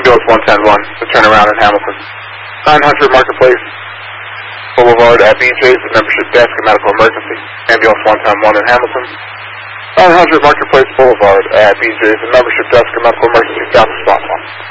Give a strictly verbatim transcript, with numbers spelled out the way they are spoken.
Ambulance one ten one, the turnaround in Hamilton. nine hundred Marketplace Boulevard at B J's, the membership desk, a medical emergency. Ambulance one ten one in Hamilton. nine hundred Marketplace Boulevard at B J's, the membership desk, a medical emergency. Got the spot one.